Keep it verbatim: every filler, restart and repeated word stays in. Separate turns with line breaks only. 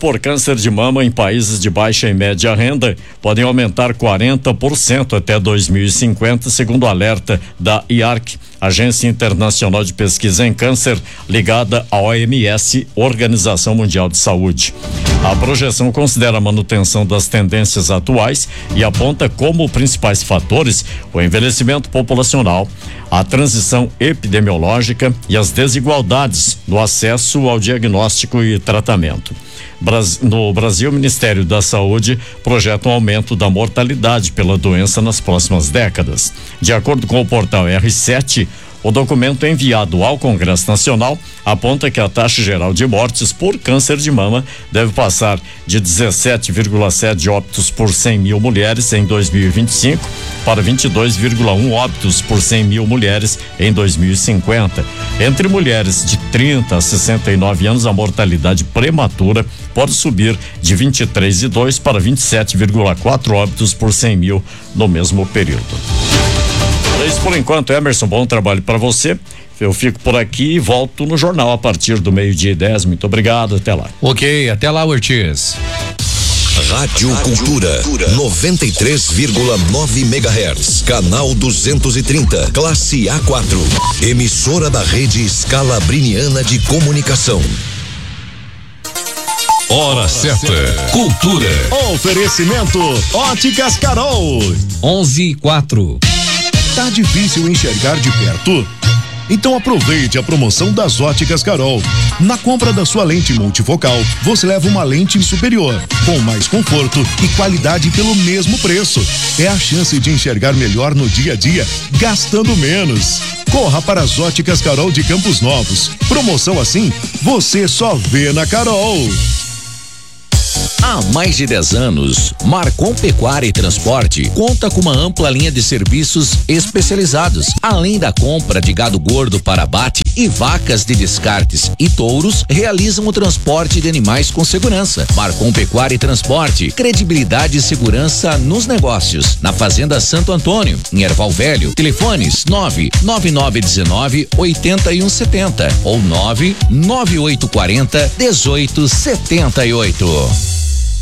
por câncer de mama em países de baixa e média renda podem aumentar quarenta por cento até dois mil e cinquenta, segundo o alerta da I A R C, Agência Internacional de Pesquisa em Câncer, ligada à O M S, Organização Mundial de Saúde. A projeção considera a manutenção das tendências atuais e aponta como principais fatores o envelhecimento populacional, a transição epidemiológica e as desigualdades no acesso ao diagnóstico e tratamento. No Brasil, o Ministério da Saúde projeta um aumento da mortalidade pela doença nas próximas décadas. De acordo com o portal R sete, o documento enviado ao Congresso Nacional aponta que a taxa geral de mortes por câncer de mama deve passar de dezessete vírgula sete óbitos por cem mil mulheres em dois mil e vinte e cinco para vinte e dois vírgula um óbitos por cem mil mulheres em dois mil e cinquenta. Entre mulheres de trinta a sessenta e nove anos, a mortalidade prematura pode subir de vinte e três vírgula dois para vinte e sete vírgula quatro óbitos por cem mil no mesmo período. É isso por enquanto, Emerson. Bom trabalho para você. Eu fico por aqui e volto no jornal a partir do meio-dia e dez. Muito obrigado. Até lá.
Ok, até lá, Ortiz.
Rádio Cultura, noventa e três vírgula nove megahertz, canal duzentos e trinta, classe A quatro. Emissora da rede Scalabriniana de Comunicação.
Hora certa. Cultura.
Oferecimento Óticas Carol.
onze e quatro.
Tá difícil enxergar de perto? Então aproveite a promoção das Óticas Carol. Na compra da sua lente multifocal, você leva uma lente superior, com mais conforto e qualidade pelo mesmo preço. É a chance de enxergar melhor no dia a dia, gastando menos. Corra para as Óticas Carol de Campos Novos. Promoção assim, você só vê na Carol.
Há mais de dez anos, Marcon Pecuária e Transporte conta com uma ampla linha de serviços especializados, além da compra de gado gordo para abate e vacas de descartes e touros, realizam o transporte de animais com segurança. Marcon Pecuária e Transporte, credibilidade e segurança nos negócios. Na Fazenda Santo Antônio, em Erval Velho, telefones nove nove nove um nove oito um sete zero ou nove nove oito quatro zero oito sete oito.